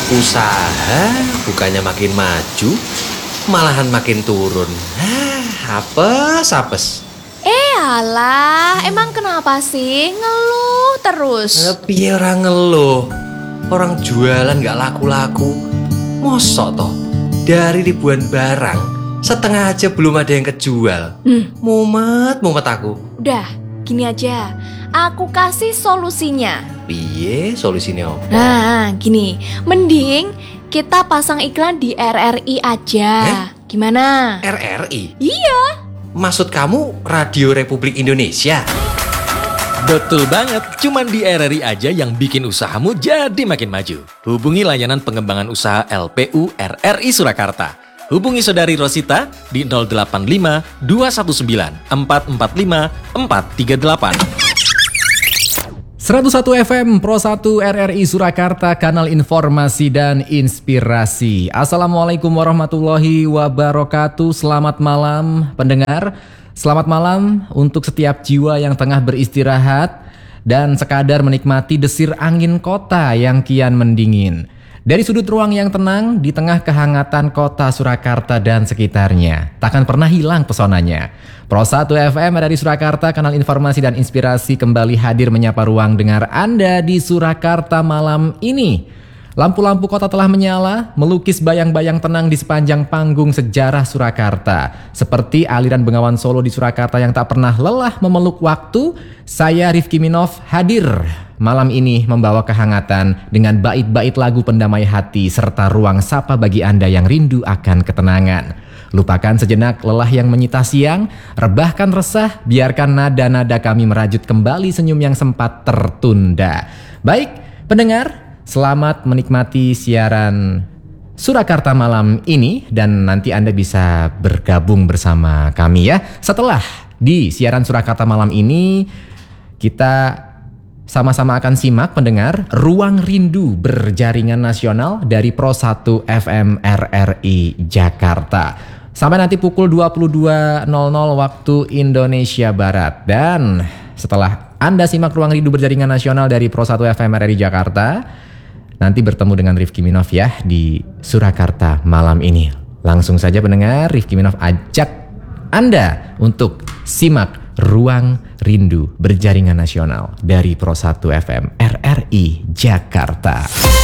Usaha bukannya makin maju, malahan makin turun. Apes. Alah, emang kenapa sih ngeluh terus? Piye orang ngeluh? Orang jualan gak laku-laku. Mosok toh, dari ribuan barang, setengah aja belum ada yang kejual. Mumet aku. Udah, gini aja. Aku kasih solusinya. Piye solusinya apa? Nah, gini. Mending kita pasang iklan di RRI aja. Gimana? RRI? Iya. Maksud kamu Radio Republik Indonesia? Betul banget, cuman di RRI aja yang bikin usahamu jadi makin maju. Hubungi layanan pengembangan usaha LPU RRI Surakarta. Hubungi Saudari Rosita di 085 219 445 438. 101 FM Pro 1 RRI Surakarta, kanal informasi dan inspirasi. Assalamualaikum warahmatullahi wabarakatuh. Selamat malam pendengar. Selamat malam untuk setiap jiwa yang tengah beristirahat dan sekadar menikmati desir angin kota yang kian mendingin. Dari sudut ruang yang tenang di tengah kehangatan kota Surakarta dan sekitarnya, takkan pernah hilang pesonanya. Pro 1 FM dari Surakarta, kanal informasi dan inspirasi kembali hadir menyapa ruang dengar Anda di Surakarta malam ini. Lampu-lampu kota telah menyala, melukis bayang-bayang tenang di sepanjang panggung sejarah Surakarta. Seperti aliran Bengawan Solo di Surakarta yang tak pernah lelah memeluk waktu, saya Rifki Minov hadir malam ini membawa kehangatan dengan bait-bait lagu pendamai hati serta ruang sapa bagi Anda yang rindu akan ketenangan. Lupakan sejenak lelah yang menyita siang, rebahkan resah, biarkan nada-nada kami merajut kembali senyum yang sempat tertunda. Baik, pendengar, selamat menikmati siaran Surakarta malam ini dan nanti Anda bisa bergabung bersama kami ya. Setelah di siaran Surakarta malam ini, kita sama-sama akan simak pendengar Ruang Rindu Berjaringan Nasional dari Pro 1 FM RRI Jakarta. Sampai nanti pukul 22.00 waktu Indonesia Barat. Dan setelah Anda simak Ruang Rindu Berjaringan Nasional dari Pro 1 FM RRI Jakarta, nanti bertemu dengan Rifki Minov ya di Surakarta malam ini. Langsung saja pendengar, Rifki Minov ajak Anda untuk simak Ruang Rindu Berjaringan Nasional dari Pro 1 FM RRI Jakarta.